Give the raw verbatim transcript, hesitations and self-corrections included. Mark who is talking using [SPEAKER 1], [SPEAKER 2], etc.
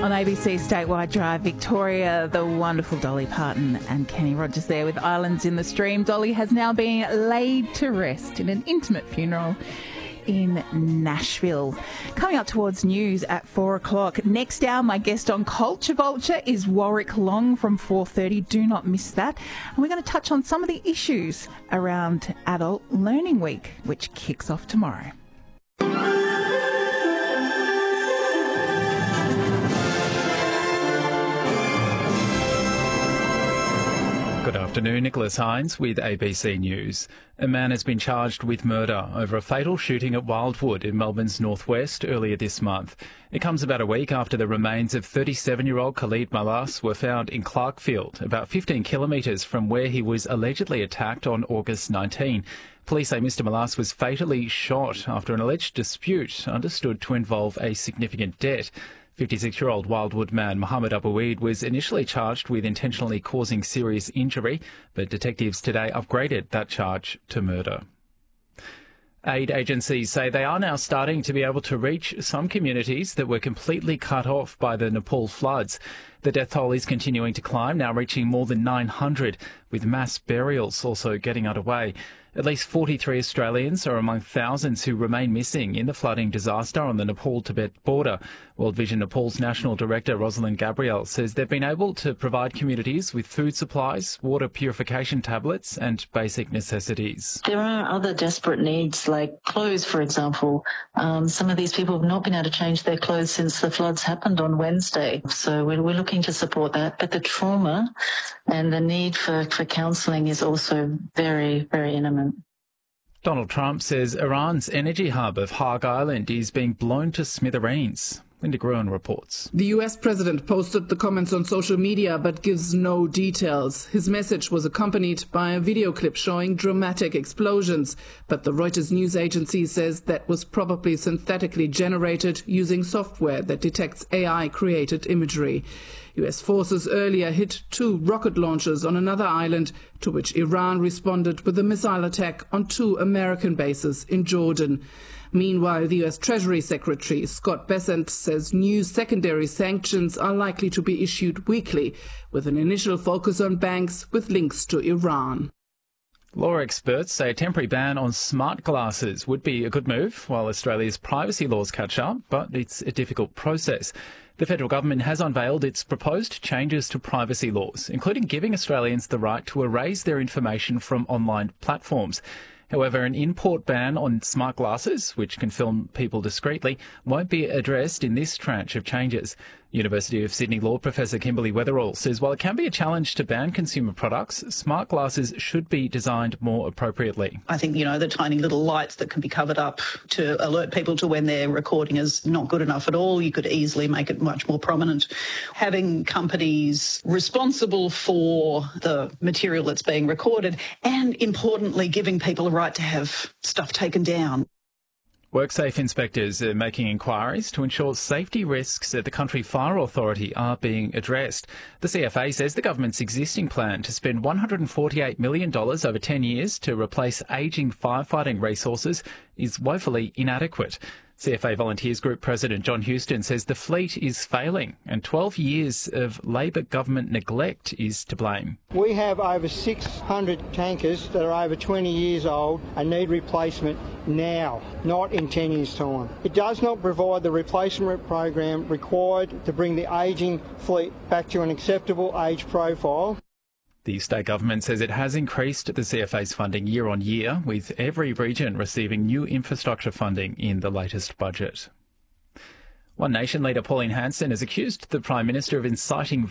[SPEAKER 1] On A B C Statewide Drive Victoria, the wonderful Dolly Parton and Kenny Rogers there with Islands in the Stream. Dolly has now been laid to rest in an intimate funeral in Nashville. Coming up towards news at four o'clock. Next hour, my guest on Culture Vulture is Warwick Long from four thirty. Do not miss that. And we're going to touch on some of the issues around Adult Learning Week, which kicks off tomorrow.
[SPEAKER 2] Good afternoon, Nicholas Hines with A B C News. A man has been charged with murder over a fatal shooting at Wildwood in Melbourne's northwest earlier this month. It comes about a week after the remains of thirty-seven-year-old Khalid Malas were found in Clarkfield, about fifteen kilometres from where he was allegedly attacked on August nineteenth. Police say Mister Malas was fatally shot after an alleged dispute understood to involve a significant debt. fifty-six-year-old Wildwood man Mohammed Abu Eid was initially charged with intentionally causing serious injury, but detectives today upgraded that charge to murder. Aid agencies say they are now starting to be able to reach some communities that were completely cut off by the Nepal floods. The death toll is continuing to climb, now reaching more than nine hundred, with mass burials also getting underway. At least forty-three Australians are among thousands who remain missing in the flooding disaster on the Nepal-Tibet border. World Vision Nepal's National Director Rosalind Gabriel says they've been able to provide communities with food supplies, water purification tablets and basic necessities.
[SPEAKER 3] There are other desperate needs like clothes, for example. Um, some of these people have not been able to change their clothes since the floods happened on Wednesday. So we're, we're looking to support that. But the trauma and the need for, for counselling is also very, very intimate.
[SPEAKER 2] Donald Trump says Iran's energy hub of Hague Island is being blown to smithereens. Linda Gruen reports.
[SPEAKER 4] The U S president posted the comments on social media but gives no details. His message was accompanied by a video clip showing dramatic explosions, but the Reuters news agency says that was probably synthetically generated using software that detects A I-created imagery. U S forces earlier hit two rocket launchers on another island, to which Iran responded with a missile attack on two American bases in Jordan. Meanwhile, the U S Treasury Secretary Scott Bessent says new secondary sanctions are likely to be issued weekly, with an initial focus on banks with links to Iran.
[SPEAKER 2] Law experts say a temporary ban on smart glasses would be a good move while Australia's privacy laws catch up, but it's a difficult process. The federal government has unveiled its proposed changes to privacy laws, including giving Australians the right to erase their information from online platforms. However, an import ban on smart glasses, which can film people discreetly, won't be addressed in this tranche of changes. University of Sydney Law Professor Kimberly Weatherall says while it can be a challenge to ban consumer products, smart glasses should be designed more appropriately.
[SPEAKER 5] I think, you know, the tiny little lights that can be covered up to alert people to when their recording is not good enough at all, you could easily make it much more prominent. Having companies responsible for the material that's being recorded and, importantly, giving people a right to have stuff taken down.
[SPEAKER 2] WorkSafe inspectors are making inquiries to ensure safety risks at the Country Fire Authority are being addressed. The C F A says the government's existing plan to spend one hundred forty-eight million dollars over ten years to replace ageing firefighting resources is woefully inadequate. C F A Volunteers Group President John Houston says the fleet is failing and twelve years of Labor government neglect is to blame.
[SPEAKER 6] We have over six hundred tankers that are over twenty years old and need replacement now, not in ten years' time. It does not provide the replacement program required to bring the ageing fleet back to an acceptable age profile.
[SPEAKER 2] The state government says it has increased the C F A's funding year on year, with every region receiving new infrastructure funding in the latest budget. One Nation leader Pauline Hanson has accused the Prime Minister of inciting